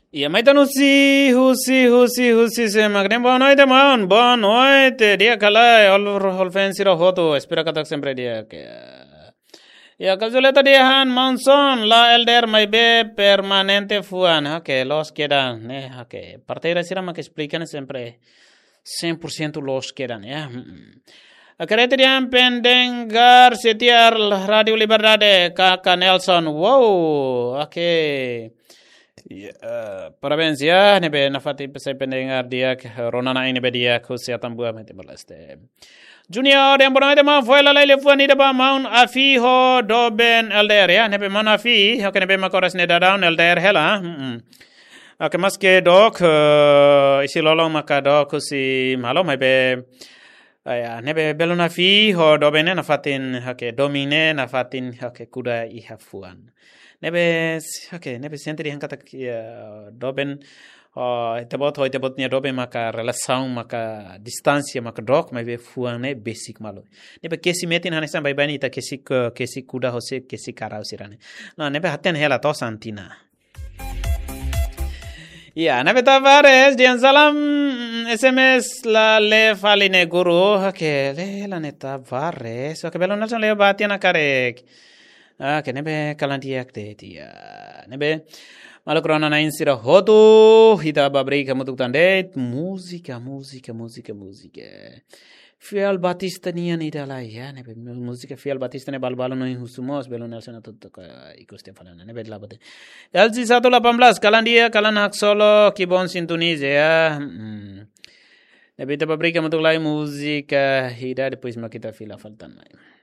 Ia mai tanu husi se magne bon oite dia kala all fancy ro hoto espera katak sempre dia ke ya kalzuleta dia han monson la elder mai be permanente fuan ha que los quedan ne ha que parteira sira ma que explican sempre 100% los quedan ya Akreterian pendengar setiar Radio Liberdade Kakak Nelson wow oke parabéns ya nebe nafati pesai pendengar dia ronana ini be dia kesehatan buah mete balaste Junior yang bono ma foi la le fuani de ba maun afi ho doben elder ya nebe man afi ho nebe makoras ne down elder hela Oke mas ke dok isi lolong maka dok si malo mai be ya nebe belona fi ho dobene nafatin hake domine nafatin hake kuda iha fuan nebe nebe sentri hangkata doben tebot nia dobe maka relação maka distância maka dok mai be fuan ne basic malo nebe kesi metin hanesa bai bani ta kesi kuda hose kesi karau sirane no nebe haten hela to santina Ya, nebe Tavares, dian salam SMS la le faline guru, que le la neta Tavares, que belo nasan le batiana karek. Que nebe kalantiak de dia. Nebe malo krona na insira hotu, hita babrika mutuk tande, música. Fiel Batista nian idala ya nebe música Fiel Batista ne balbalo no husumos belo nelson atut ikuste falana nebe labate LG 118 kalan dia kalan hak solo kibon sintonize ya nebe ta pabrika mutuk lai música hida depois makita fila faltan mai